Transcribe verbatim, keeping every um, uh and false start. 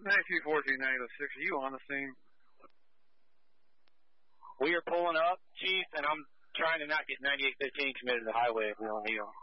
nineteen fourteen nine oh six, are you on the scene? We are pulling up, Chief, and I'm trying to not get ninety-eight fifteen committed to the highway if we don't need them.